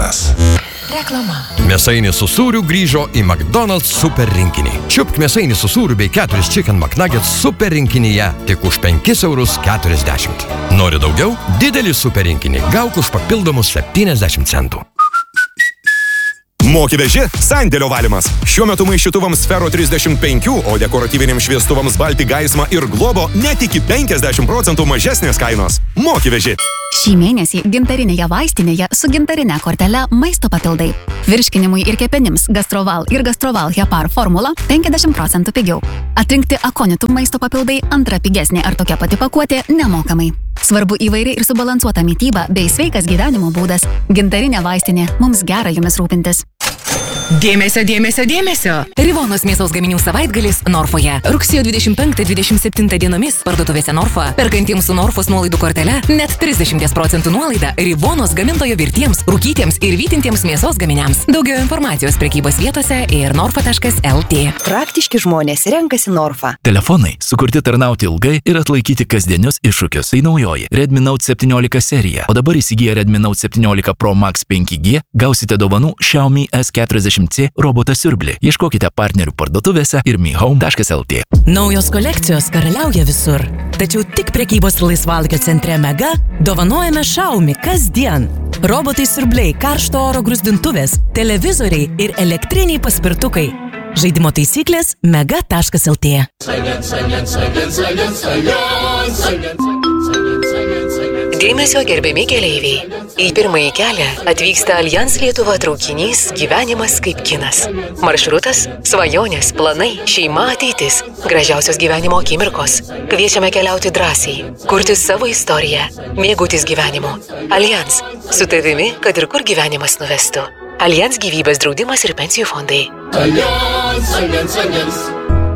Aljanas. Reklama. Mėsainis su sūriu grįžo į McDonald's super rinkinį. Čiupk mėsainį su sūriu bei 4 Chicken McNuggets super rinkinyje tik už 5,40 €. Nori daugiau? Didelį super rinkinį gauk už papildomus 70 centų. Moki veži – sandėlio valymas. Šiuo metu maišytuvams Sfero 35, o dekoratyviniams šviestuvams Balti Gaisma ir Globo net iki 50% mažesnės kainos. Moki veži. Šį mėnesį gintarinėje vaistinėje su gintarinė kortele maisto papildai. Virškinimui ir kepenims Gastroval ir Gastroval Hepar formula 50% pigiau. Atrinkti akonitų maisto papildai antra pigesnė ar tokia pati pakuotė nemokamai. Svarbu įvairi ir subalansuota mityba bei sveikas gyvenimo būdas. Gintarinė vaistinė. Mums gera jumis rūpintis. Dėmesio, dėmesio, dėmesio! Rivonos mėsos gaminių savaitgalis Norfoje. Rugsėjo 25-27 dienomis parduotuvėse Norfa. Perkantiems su Norfos nuolaidų kortele net 30% nuolaida Rivonos gamintojo virtiems, rūkytiems ir vytintiems mėsos gaminiams. Daugiau informacijos prekybos vietose ir norfa.lt. Praktiški žmonės renkasi Norfa. Telefonai sukurti tarnauti ilgai ir atlaikyti kasdienius iššūkius. Tai naujoji Redmi Note 17 serija. O dabar įsigiję Redmi Note 17 Pro Max 5G gausite dovanų Xiaomi S40C robotą siurblį. Ieškokite partnerių parduotuvėse ir mihome.lt. Naujos kolekcijos karaliauja visur. Tačiau tik prekybos ir laisvalgio centre Mega dovanojame Xiaomi kasdien. Robotai siurbliai, karšto oro grūzdintuvės, televizoriai ir elektriniai paspirtukai. Žaidimo taisyklės mega.lt. Dėmesio gerbiami keleiviai. Į pirmąjį kelią atvyksta Aljans Lietuva traukinys Gyvenimas kaip kinas. Maršrutas – svajonės, planai, šeima, ateitis, gražiausios gyvenimo akimirkos. Kviečiame keliauti drąsiai, kurti savo istoriją, mėgautis gyvenimu. Aljans – su tavimi, kad ir kur gyvenimas nuvestų. Aljans gyvybės draudimas ir pensijų fondai. Aljans.